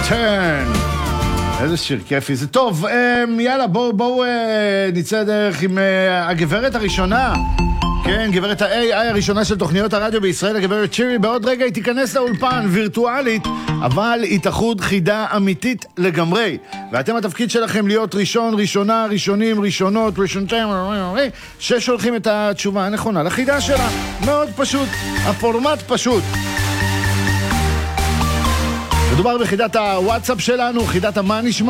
turn. איזה שיר כיפי זה. טוב, יאללה, בואו נצא דרך עם הגברת הראשונה. כן, גברת ה-AI הראשונה של תוכניות הרדיו בישראל, הגברת שירי. בעוד רגע היא תיכנס לאולפן וירטואלית, אבל התאחוד חידה אמיתית לגמרי. ואתם התפקיד שלכם להיות ראשון, ראשונה, ראשונים, ראשונות, ראשונתם, ששולחים את התשובה הנכונה לחידה שלה. מאוד פשוט, הפורמט פשוט. מדובר בחידת הוואטסאפ שלנו, חידת המה נשמע.